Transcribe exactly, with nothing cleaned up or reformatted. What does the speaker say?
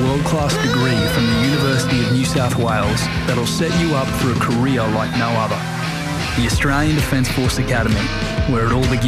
world-class degree from the University of New South Wales that'll set you up for a career like no other. The Australian Defence Force Academy, where it all begins.